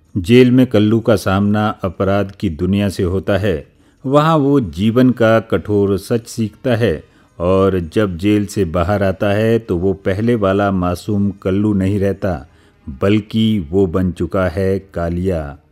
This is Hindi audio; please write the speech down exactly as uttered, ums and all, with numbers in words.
जेल में कल्लू का सामना अपराध की दुनिया से होता है। वहाँ वो जीवन का कठोर सच सीखता है और जब जेल से बाहर आता है तो वो पहले वाला मासूम कल्लू नहीं रहता, बल्कि वो बन चुका है कालिया।